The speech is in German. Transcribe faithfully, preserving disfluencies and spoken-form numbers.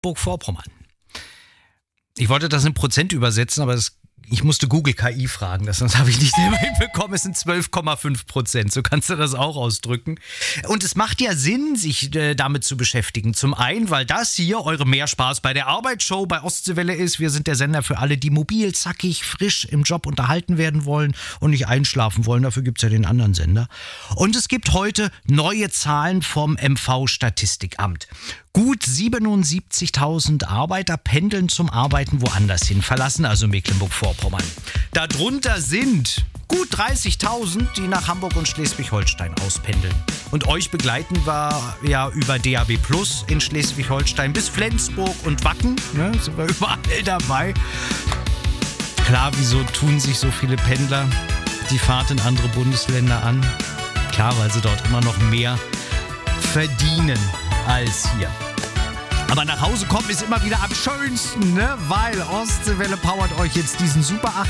Mecklenburg-Vorpommern. Ich wollte das in Prozent übersetzen, aber das, ich musste Google K I fragen, das, das habe ich nicht selber hinbekommen. Es sind zwölf Komma fünf Prozent, so kannst du das auch ausdrücken. Und es macht ja Sinn, sich äh, damit zu beschäftigen. Zum einen, weil das hier eure Mehr Spaß bei der Arbeitsshow bei Ostseewelle ist. Wir sind der Sender für alle, die mobil, zackig, frisch im Job unterhalten werden wollen und nicht einschlafen wollen. Dafür gibt es ja den anderen Sender. Und es gibt heute neue Zahlen vom M V-Statistikamt. Gut siebenundsiebzigtausend Arbeiter pendeln zum Arbeiten woanders hin, verlassen also Mecklenburg-Vorpommern. Darunter sind gut dreißigtausend, die nach Hamburg und Schleswig-Holstein auspendeln. Und euch begleiten wir ja über D A B Plus in Schleswig-Holstein bis Flensburg und Wacken. Ne, sind wir überall dabei. Klar, wieso tun sich so viele Pendler die Fahrt in andere Bundesländer an? Klar, weil sie dort immer noch mehr verdienen als hier. Aber nach Hause kommen ist immer wieder am schönsten, ne? Weil Ostseewelle powert euch jetzt diesen super